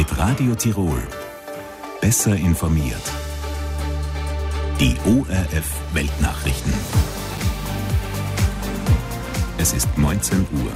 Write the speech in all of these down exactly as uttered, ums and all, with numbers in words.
ist Radio Tirol. Besser informiert. Die O R F Weltnachrichten. Es ist neunzehn Uhr.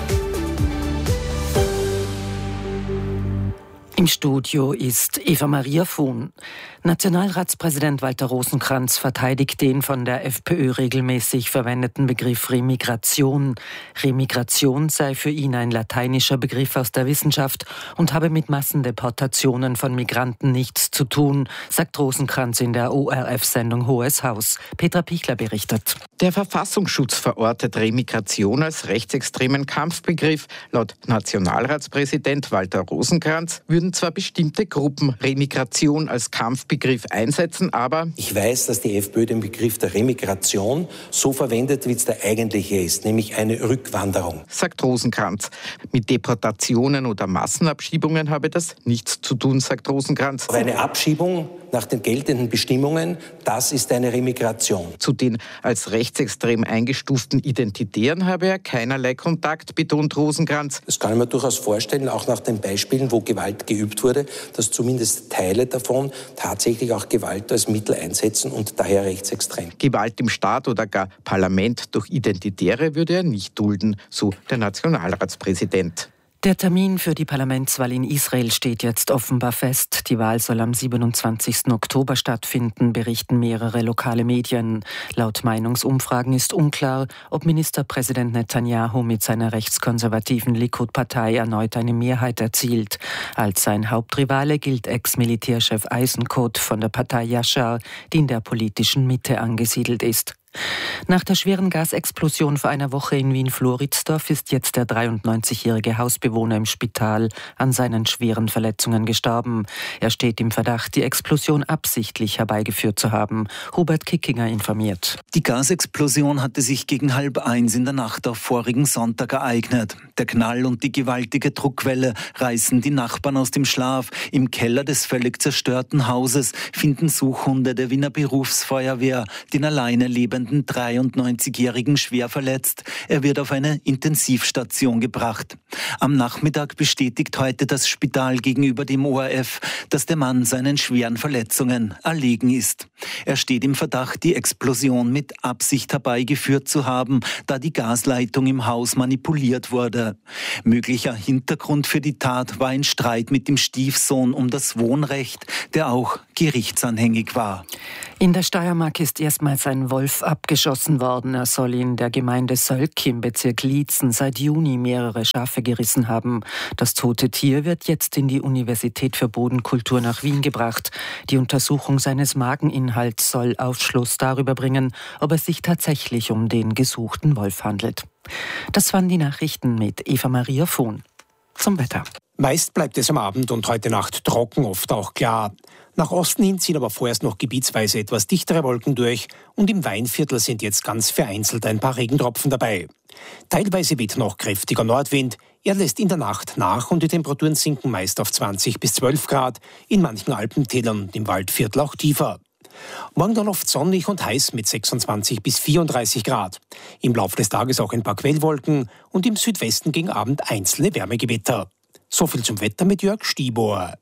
Im Studio ist Eva Maria Fuhn. Nationalratspräsident Walter Rosenkranz verteidigt den von der FPÖ regelmäßig verwendeten Begriff Remigration. Remigration sei für ihn ein lateinischer Begriff aus der Wissenschaft und habe mit Massendeportationen von Migranten nichts zu tun, sagt Rosenkranz in der O R F-Sendung Hohes Haus. Petra Pichler berichtet. Der Verfassungsschutz verortet Remigration als rechtsextremen Kampfbegriff. Laut Nationalratspräsident Walter Rosenkranz würden zwar bestimmte Gruppen Remigration als Kampfbegriff einsetzen, aber ich weiß, dass die FPÖ den Begriff der Remigration so verwendet, wie es der eigentliche ist, nämlich eine Rückwanderung, sagt Rosenkranz. Mit Deportationen oder Massenabschiebungen habe das nichts zu tun, sagt Rosenkranz. Aber eine Abschiebung nach den geltenden Bestimmungen, das ist eine Remigration. Zu den als rechtsextrem eingestuften Identitären habe er keinerlei Kontakt, betont Rosenkranz. Das kann ich mir durchaus vorstellen, auch nach den Beispielen, wo Gewalt geübt wurde, dass zumindest Teile davon tatsächlich auch Gewalt als Mittel einsetzen und daher rechtsextrem. Gewalt im Staat oder gar Parlament durch Identitäre würde er nicht dulden, so der Nationalratspräsident. Der Termin für die Parlamentswahl in Israel steht jetzt offenbar fest. Die Wahl soll am siebenundzwanzigsten Oktober stattfinden, berichten mehrere lokale Medien. Laut Meinungsumfragen ist unklar, ob Ministerpräsident Netanyahu mit seiner rechtskonservativen Likud-Partei erneut eine Mehrheit erzielt. Als sein Hauptrivale gilt Ex-Militärchef Eisenkot von der Partei Yashar, die in der politischen Mitte angesiedelt ist. Nach der schweren Gasexplosion vor einer Woche in Wien-Floridsdorf ist jetzt der dreiundneunzigjährige Hausbewohner im Spital an seinen schweren Verletzungen gestorben. Er steht im Verdacht, die Explosion absichtlich herbeigeführt zu haben. Hubert Kickinger informiert. Die Gasexplosion hatte sich gegen halb eins in der Nacht auf vorigen Sonntag ereignet. Der Knall und die gewaltige Druckwelle reißen die Nachbarn aus dem Schlaf. Im Keller des völlig zerstörten Hauses finden Suchhunde der Wiener Berufsfeuerwehr den alleine lebenden dreiundneunzigjährigen schwer verletzt. Er wird auf eine Intensivstation gebracht. Am Nachmittag bestätigt heute das Spital gegenüber dem O R F, dass der Mann seinen schweren Verletzungen erlegen ist. Er steht im Verdacht, die Explosion mit Absicht herbeigeführt zu haben, da die Gasleitung im Haus manipuliert wurde. Möglicher Hintergrund für die Tat war ein Streit mit dem Stiefsohn um das Wohnrecht, der auch gerichtsanhängig war. In der Steiermark ist erstmals ein Wolf abgeschossen worden. Er soll in der Gemeinde Sölk im Bezirk Liezen seit Juni mehrere Schafe gerissen haben. Das tote Tier wird jetzt in die Universität für Bodenkultur nach Wien gebracht. Die Untersuchung seines Mageninhalts soll Aufschluss darüber bringen, ob es sich tatsächlich um den gesuchten Wolf handelt. Das waren die Nachrichten mit Eva Maria Fuhn. Zum Wetter. Meist bleibt es am Abend und heute Nacht trocken, oft auch klar. Nach Osten hin ziehen aber vorerst noch gebietsweise etwas dichtere Wolken durch und im Weinviertel sind jetzt ganz vereinzelt ein paar Regentropfen dabei. Teilweise weht noch kräftiger Nordwind, er lässt in der Nacht nach und die Temperaturen sinken meist auf zwanzig bis zwölf Grad, in manchen Alpentälern und im Waldviertel auch tiefer. Morgen dann oft sonnig und heiß mit sechsundzwanzig bis vierunddreißig Grad. Im Laufe des Tages auch ein paar Quellwolken und im Südwesten gegen Abend einzelne Wärmegewitter. So viel zum Wetter mit Jörg Stiebohr.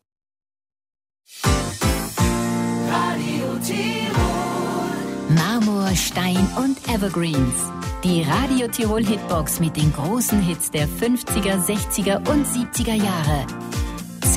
Marmor, Stein und Evergreens. Die Radio Tirol Hitbox mit den großen Hits der fünfziger, sechziger und siebziger Jahre.